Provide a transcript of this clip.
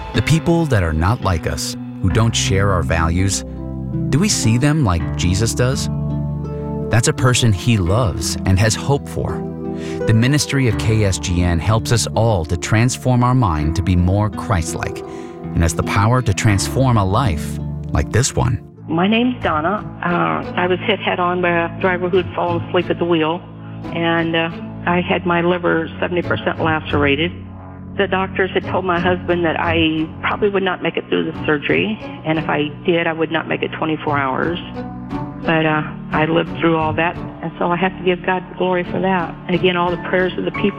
The people that are not like us, who don't share our values, do we see them like Jesus does? That's a person he loves and has hope for. The ministry of KSGN helps us all to transform our mind to be more Christ-like, and has the power to transform a life like this one. My name's Donna. I was hit head-on by a driver who'd fallen asleep at the wheel, and I had my liver 70% lacerated. The doctors had told my husband that I probably would not make it through the surgery, and if I did, I would not make it 24 hours. But I lived through all that, and so I have to give God glory for that. And again, all the prayers of the people